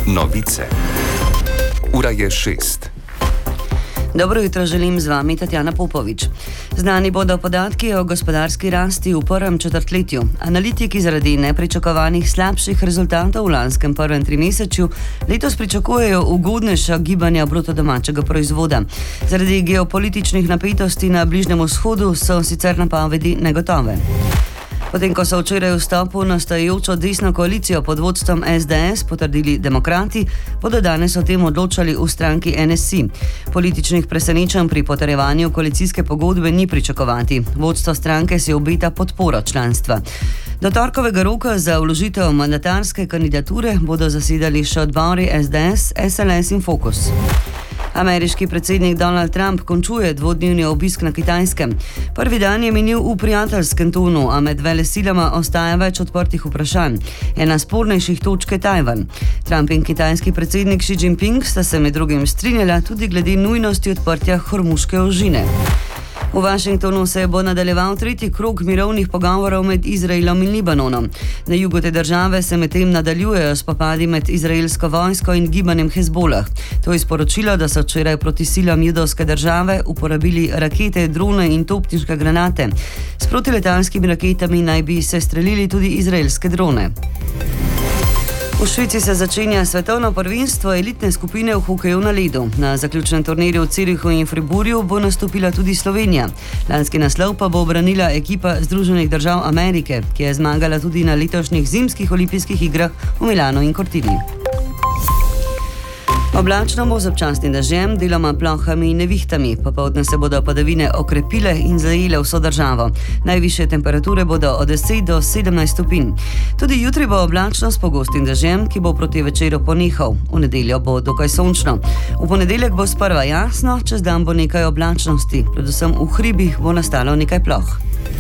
Novice. Ura je 6. Dobro jutro želim, z vami Tatjana Popovič. Znani bodo podatki o gospodarski rasti v prvem četrtletju. Analitiki zaradi nepričakovanih slabših rezultatov v lanskem prvem trimesečju letos pričakujejo ugodnejša gibanja bruto domačega proizvoda. Zaradi geopolitičnih napetosti na Bližnjem vzhodu so sicer napovedi negotove. Potem, ko so včeraj v vstopu nastajajočo desno koalicijo pod vodstvom SDS potrdili demokrati, bodo danes o tem odločali v stranki NSI. Političnih presenečenj pri potrjevanju koalicijske pogodbe ni pričakovati. Vodstvo stranke si obeta podporo članstva. Do torkovega roka za vložitev mandatarske kandidature bodo zasedali še odbori SDS, SLS in Focus. Ameriški predsednik Donald Trump končuje dvodnevni obisk na Kitajskem. Prvi dan je minil v prijateljskem tonu, a med velesilama ostaja več odprtih vprašanj. Ena spornejših točk je Tajvan. Trump in kitajski predsednik Xi Jinping sta se med drugim strinjala tudi glede nujnosti odprtja Hormuške ožine. V Washingtonu se bo nadaljeval tretji krog mirovnih pogovorov med Izraelom in Libanonom. Na jugu te države se medtem nadaljujejo spopadi med izraelsko vojsko in gibanjem Hezbolah. To je sporočilo, da so včeraj proti silam judovske države uporabili rakete, drone in topniške granate. S protiletalskimi raketami naj bi se strelili tudi izraelske drone. V Švici se začenja svetovno prvenstvo elitne skupine v hokeju na ledu. Na zaključnem turnirju v Zürichu in Friburju bo nastopila tudi Slovenija. Lanski naslov pa bo obranila ekipa Združenih držav Amerike, ki je zmagala tudi na letošnjih zimskih olimpijskih igrah v Milanu in Cortini. Oblačno bo z občasnim dežjem, deloma plohami in nevihtami. Popoldne se bodo padavine okrepile in zajele vso državo. Najvišje temperature bodo od 10 do 17 stopinj. Tudi jutri bo oblačno s pogostim dežjem, ki bo proti večeru ponehal. V nedeljo bo dokaj sončno. V ponedeljek bo sprva jasno, čez dan bo nekaj oblačnosti. Predvsem v hribih bo nastalo nekaj ploh.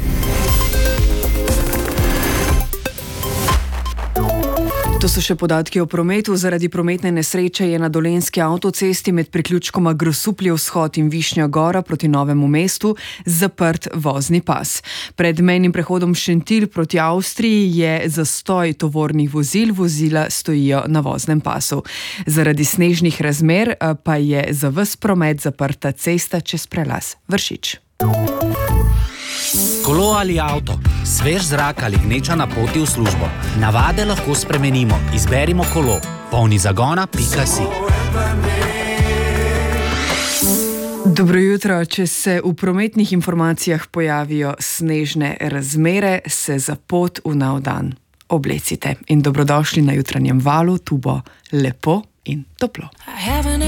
To so še podatki o prometu. Zaradi prometne nesreče je na dolenjski avtocesti med priključkoma Grosuplje vzhod in Višnja Gora proti Novemu mestu zaprt vozni pas. Pred mejnim prehodom Šentilj proti Avstriji je zastoj tovornih vozil, vozila stojijo na voznem pasu. Zaradi snežnih razmer pa je za ves promet zaprta cesta čez prelaz Vršič. Kolo ali avto, svež zrak ali gneča na poti v službo. Navade lahko spremenimo. Izberimo kolo. polnizagona.si. Dobro jutro. Če se v prometnih informacijah pojavijo snežne razmere, se za pot v nov dan oblecite. In dobrodošli na jutranjem valu, tu bo lepo in toplo.